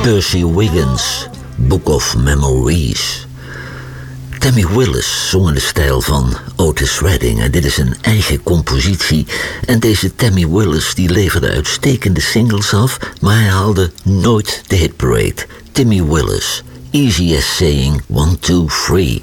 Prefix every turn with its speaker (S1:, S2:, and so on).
S1: Percy Wiggins, Book of Memories. Tammy Willis zong in de stijl van Otis Redding en dit is een eigen compositie. En deze Tammy Willis die leverde uitstekende singles af, maar hij haalde nooit de hitparade. Tammy Willis, Easy as Saying 1, 2, 3.